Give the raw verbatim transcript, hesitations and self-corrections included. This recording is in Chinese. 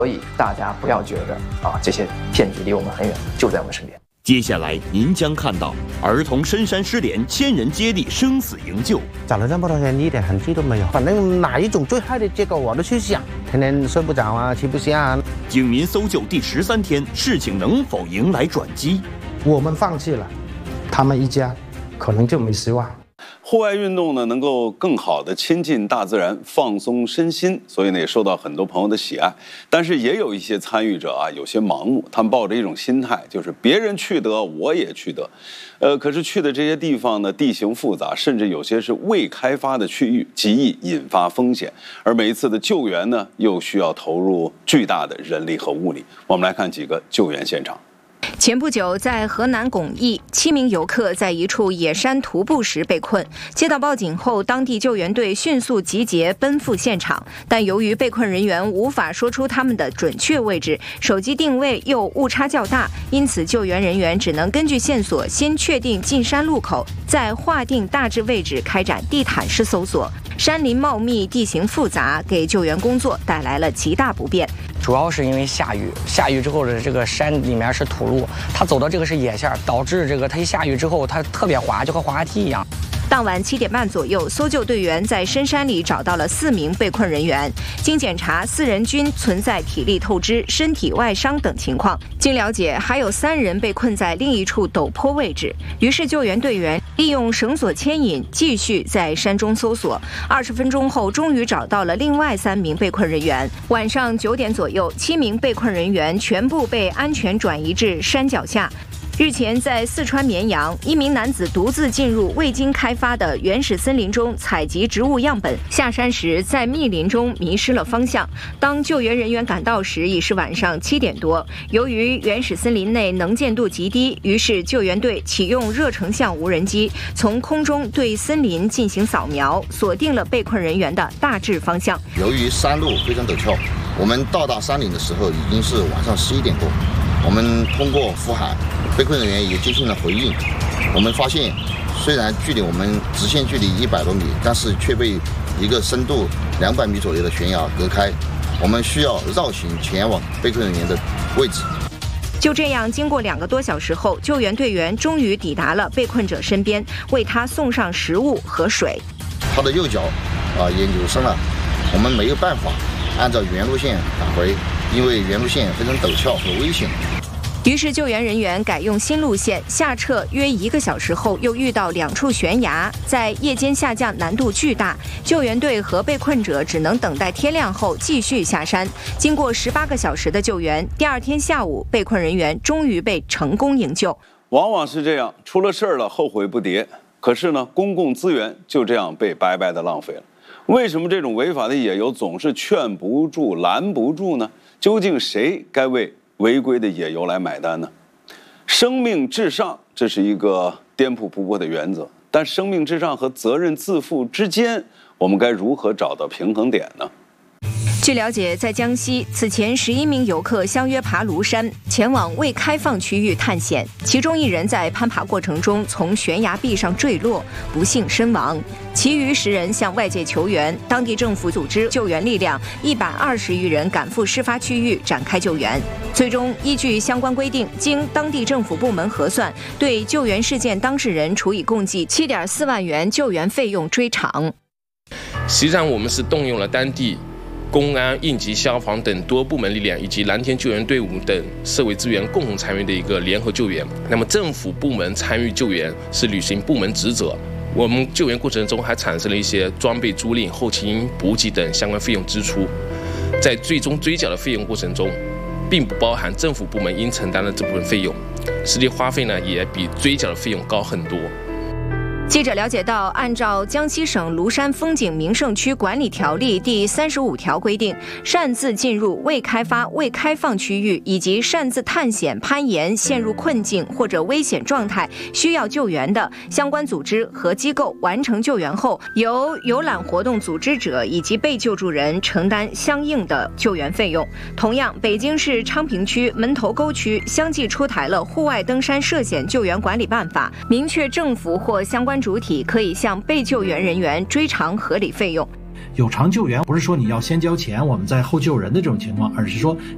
所以大家不要觉得啊，这些骗局离我们很远，就在我们身边。 接下来您将看到儿童深山失联，千人接力生死营救。 找了这么多天，一点痕迹都没有。反正哪一种最坏的结果我都去想，天天睡不着啊，吃不下啊。 警民搜救第十三天，事情能否迎来转机？ 我们放弃了，他们一家可能就没希望。 户外运动呢，能够更好地亲近大自然，放松身心，所以呢也受到很多朋友的喜爱。但是也有一些参与者啊，有些盲目，他们抱着一种心态，就是别人去得，我也去得。呃，可是去的这些地方呢，地形复杂，甚至有些是未开发的区域，极易引发风险。而每一次的救援呢，又需要投入巨大的人力和物力。我们来看几个救援现场。 前不久，在河南巩义，七名游客在一处野山徒步时被困。接到报警后，当地救援队迅速集结，奔赴现场。但由于被困人员无法说出他们的准确位置，手机定位又误差较大，因此救援人员只能根据线索，先确定进山路口，再划定大致位置，开展地毯式搜索。山林茂密，地形复杂，给救援工作带来了极大不便。 主要是因为下雨，下雨之后的这个山里面是土路，他走的这个是野线，导致这个他一下雨之后，它特别滑，就和滑梯一样。 当晚七点半左右，搜救队员在深山里找到了四名被困人员。经检查，四人均存在体力透支、身体外伤等情况。经了解，还有三人被困在另一处陡坡位置。于是，救援队员利用绳索牵引，继续在山中搜索。二十分钟后，终于找到了另外三名被困人员。晚上九点左右，七名被困人员全部被安全转移至山脚下。日前，在四川绵阳，一名男子独自进入未经开发的原始森林中采集植物样本，下山时在密林中迷失了方向。当救援人员赶到时，已是晚上七点多。由于原始森林内能见度极低，于是救援队启用热成像无人机，从空中对森林进行扫描，锁定了被困人员的大致方向。 由于山路非常陡峭，我们到达山岭的时候已经是晚上十一点多。我们通过呼喊，被困人员也进行了回应。我们发现，虽然距离我们直线距离一百多米，但是却被一个深度两百米左右的悬崖隔开。我们需要绕行前往被困人员的位置。 就这样，经过两个多小时后，救援队员终于抵达了被困者身边，为他送上食物和水。 他的右脚啊、呃、也扭伤了，我们没有办法按照原路线返回，因为原路线非常陡峭和危险。 于是救援人员改用新路线，下撤约一个小时后，又遇到两处悬崖，在夜间下降难度巨大，救援队和被困者只能等待天亮后继续下山。经过十八个小时的救援，第二天下午，被困人员终于被成功营救。 往往是这样，出了事儿了，后悔不迭。可是呢，公共资源就这样被白白的浪费了。为什么这种违法的野游总是劝不住、拦不住呢？究竟谁该为违规的野游来买单呢？生命至上，这是一个颠扑不过的原则。但生命至上和责任自负之间，我们该如何找到平衡点呢？ 据了解，在江西，此前十一名游客相约爬庐山，前往未开放区域探险，其中一人在攀爬过程中从悬崖壁上坠落，不幸身亡。其余十人向外界求援，当地政府组织救援力量一百二十余人赶赴事发区域展开救援。最终，依据相关规定，经当地政府部门核算，对救援事件当事人处以共计七点四万元救援费用追偿。 实际上，我们是动用了当地公安、应急、消防等多部门力量，以及蓝天救援队伍等社会资源共同参与的一个联合救援。那么政府部门参与救援是履行部门职责。我们救援过程中还产生了一些装备租赁、后勤补给等相关费用支出，在最终追缴的费用过程中，并不包含政府部门应承担的这部分费用，实际花费呢也比追缴的费用高很多。 记者了解到，按照江西省庐山风景名胜区管理条例第三十五条规定，擅自进入未开发、未开放区域以及擅自探险、攀岩陷入困境或者危险状态需要救援的相关组织和机构完成救援后，由游览活动组织者以及被救助人承担相应的救援费用。同样，北京市昌平区门头沟区相继出台了《户外登山涉险救援管理办法》，明确政府或相关主体可以向被救援人员追偿合理费用。 有偿救援不是说你要先交钱，我们再后救人的这种情况，而是说